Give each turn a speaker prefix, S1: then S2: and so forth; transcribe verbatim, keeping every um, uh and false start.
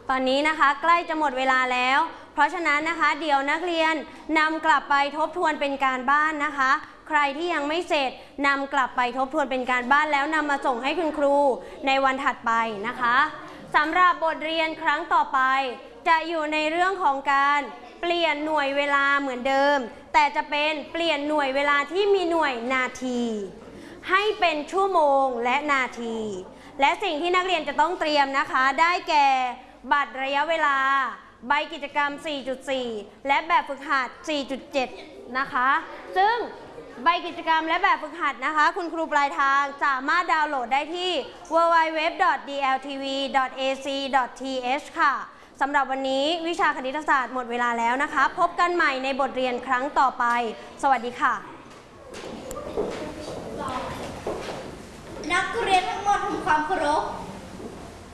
S1: ตอนนี้นะคะใกล้จะหมดเวลาแล้วเพราะฉะนั้นนะคะเดี๋ยวนักเรียนนำกลับไปทบทวนเป็นการบ้านนะคะใครที่ยังไม่เสร็จนำกลับไปทบทวนเป็นการบ้านแล้วนำมาส่งให้คุณครูในวันถัดไปนะคะสำหรับบทเรียนครั้งต่อไปจะอยู่ในเรื่องของการเปลี่ยนหน่วยเวลาเหมือนเดิมแต่จะเป็นเปลี่ยนหน่วยเวลาที่มีหน่วยนาทีให้เป็นชั่วโมงและนาทีและสิ่งที่นักเรียนจะต้องเตรียมนะคะได้แก่บัตรระยะเวลาใบกิจกรรม สี่จุดสี่ และแบบฝึกหัด สี่จุดเจ็ด นะคะซึ่งใบกิจกรรมและแบบฝึกหัดนะคะคุณครูปลายทางสามารถดาวน์โหลดได้ที่ ดับเบิลยู ดับเบิลยู ดับเบิลยู ดอท ดี แอล ที วี ดอท เอ ซี ดอท ที เอช ค่ะสำหรับวันนี้วิชาคณิตศาสตร์หมดเวลาแล้วนะคะพบกันใหม่ในบทเรียนครั้งต่อไปสวัสดีค่ะ
S2: นักเรียนทั้งหมดทำความเคารพ